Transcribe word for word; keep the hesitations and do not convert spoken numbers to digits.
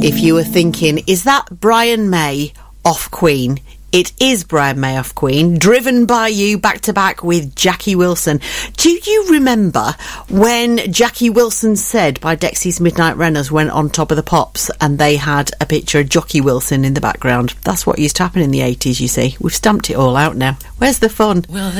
If you were thinking, is that Brian May off Queen? It is Brian May off Queen, driven by you back to back with Jackie Wilson. Do you remember when Jackie Wilson Said by Dexys Midnight Runners went on Top of the Pops and they had a picture of Jockey Wilson in the background? That's what used to happen in the eighties, you see. We've stamped it all out now. Where's the fun? Well,